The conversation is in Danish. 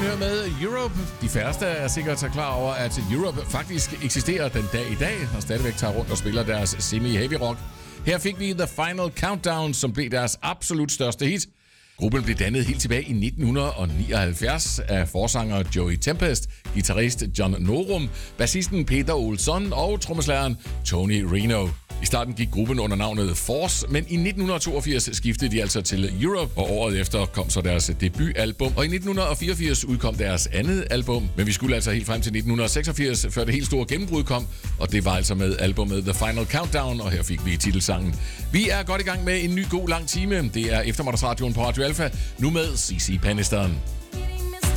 høre med Europe. De færreste er sikkert så klar over, at Europe faktisk eksisterer den dag i dag, og stadigvæk tager rundt og spiller deres semi-heavy rock. Her fik vi The Final Countdown, som blev deres absolut største hit. Gruppen blev dannet helt tilbage i 1979 af forsanger Joey Tempest, guitarist John Norum, bassisten Peter Olsson og trommeslageren Tony Reno. I starten gik gruppen under navnet Force, men i 1982 skiftede de altså til Europe, og året efter kom så deres debutalbum, og i 1984 udkom deres andet album. Men vi skulle altså helt frem til 1986, før det helt store gennembrud kom, og det var altså med albumet The Final Countdown, og her fik vi titelsangen. Vi er godt i gang med en ny god lang time. Det er eftermiddagsradioen på Radio Alpha, nu med CeCe Peniston.